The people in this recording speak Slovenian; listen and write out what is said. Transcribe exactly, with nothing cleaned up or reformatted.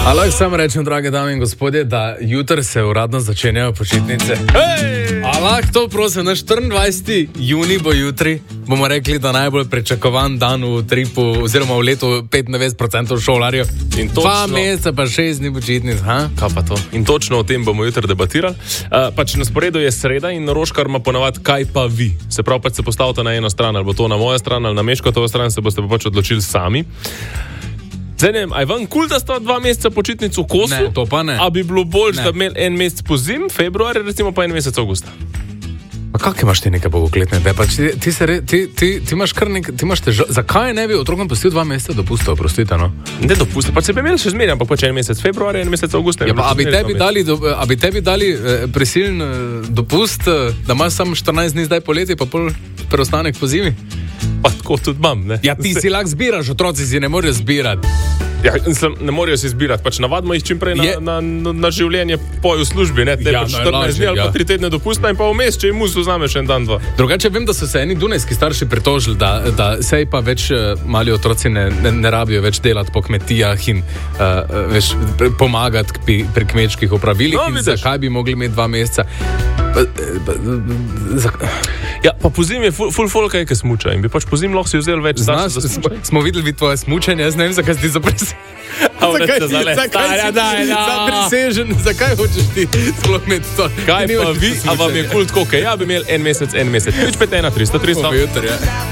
Lahko samo rečem, drage dame in gospodje, da jutri se uradno začenjajo počitnice. Hey! A lahko to, prosim, na štiriindvajseti junij bo jutri, bomo rekli, da najbolj pričakovan dan v tripu, oziroma v letu petindevetdeset procentov šolarjev. In točno, dva meseca pa šest dni počitnic, ha? Kaj pa to? In točno o tem bomo jutri debatirali. Uh, pač na sporedu je sreda in Roškar ima ponavadi, kaj pa vi. Se pravi, pač se postavite na eno stran, ali bo to na mojo stran, ali na Meškotovo stran, se boste pa pač odločili sami. Zdaj ne vem, aj vam kul, da sta dva meseca počitnic v kosu? Ne, to pa ne. A bi bilo bolj, da bi imeli en mesec po zim, februar, recimo pa en mesec avgusta. Pa kak imaš ti neke bogokletne? Pač ti, ti, se re, ti, ti, ti imaš kar nek, ti imaš težav. Zakaj ne bi otrokom pustil dva meseca dopusta, oprostite, no? Ne dopusta, pa se bi imeli še zmeraj, ampak pač en mesec februar, en mesec avgusta. Ja, pa a bi tebi dali, do, a bi tebi dali eh, prisiln eh, dopust, eh, da imaš samo štirinajst dni zdaj poleti, pa pol preostanek po zimi? Pa tako tudi imam, ne? Ja, ti si lahko zbiraš, otroci si ne morejo zbirati. Ja, ne morajo si zbirati, pač navadimo jih čim prej na, na, na, na življenje po v službi, ne, te ja, pač štirinajst dni ali ja. pa tri tedne dopusta in pa vmes, če jim musu vzameš en dan, dva. Drugače vem, da so se eni dunajski starši pritožili, da, da sej pa več mali otroci ne, ne, ne rabijo več delati po kmetijah in uh, več pomagati pri, pri kmečkih opravilih no, in zakaj bi mogli imeti dva meseca. Ja, pa po zim je ful, ful folka je, ki smuča in bi pač po zim lahko si vzel več Znaš, za smo, smo videli tvoje smučanje, jaz ne vem, zakaj si ti zapresil. Zakaj, zakaj, zakaj, zakaj, zapresežen, zakaj hočeš ti sploh imeti to? Kaj pa vi, a vam je kul tako, kaj ja bi imel en mesec, en mesec, nič pet ena, tristo, tristo.